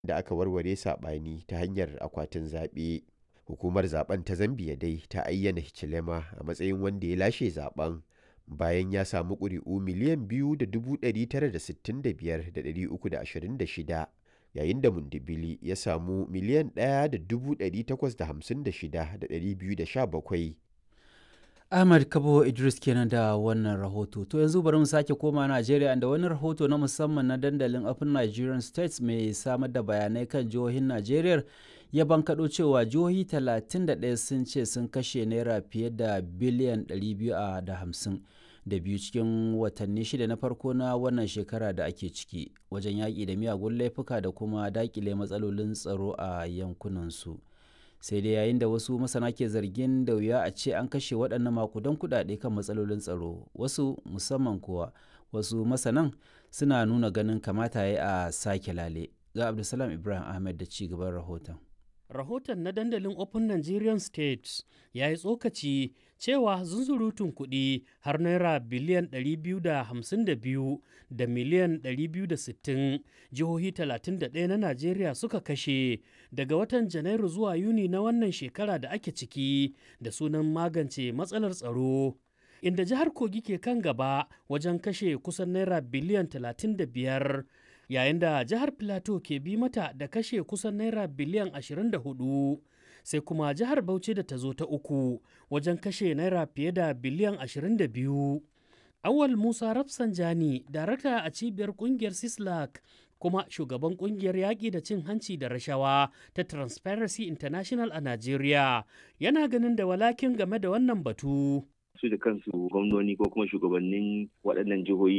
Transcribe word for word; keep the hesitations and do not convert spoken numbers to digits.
da aka warware saɓani ta hanyar akwatin zaɓe. Hukumar zaben ta Zambiya dai ta ayyana Hichilema a matsayin wanda ya lashe zaben bayan ya samu ƙuri'u miliyan biyu da dubu ɗari tara da sittin da biyar da ɗari uku da ashirin da shida, yayin da Mundibili ya samu miliyan ɗaya da dubu ɗari takwas da hamsin da shida da ɗari biyu da sha bakwai. Ahmad Kabo Idris kenan da wannan rahoto. To yanzu bari mu sake koma Najeriya da wani rahoto na musamman na dandalin Open Nigerian States mai samar da bayanai kan jihohin Najeriya ya bankaɗo cewa jihohi talatin da ɗaya sun ce sun kashe naira fiye da biliyan ɗari biyu da hamsin da biyu cikin watanni shida na farko na wannan shekara da ake ciki wajen yaƙi da miyagun laifuka da kuma daƙile matsalolin tsaro a yankunansu. Sai dai yayin da wasu masana ke zargin da wuya a ce an kashe waɗannan makudan kuɗaɗe kan matsalolin tsaro, wasu musamman kuwa wasu masanan suna nuna ganin kamata ya a sake lale. Ga Abdulsalam Ibrahim Ahmed da ci gaban rahoton. Rahoton na dandalin Open Nigerian States ya yi tsokaci cewa zunzurutun kuɗi har naira biliyan ɗari biyu da hamsin da biyu da miliyan ɗari biyu da sittin jihohi talatin da ɗaya na Najeriya suka kashe daga watan Janairu zuwa Yuni na wannan shekara da ake ciki da sunan magance matsalar tsaro. Inda jihar Kogi ke kan gaba wajen kashe kusan naira biliyan talatin da biyar. Yayin da jihar Plateau ke bi mata da kashe kusan naira biliyan ashirin da hudu, sai kuma jihar Bauchi da ta zo ta uku wajen kashe naira fiye da biliyan ashirin da biyu. Awal Musa Rafsanjani, darakta a cibiyar kungiyar Sislak kuma shugaban kungiyar yaƙi da cin hanci da rashawa ta Transparency International a Najeriya, yana ganin da walakin game da wannan batu. Su da kansu gwamnoni ko kuma shugabannin waɗannan jihohi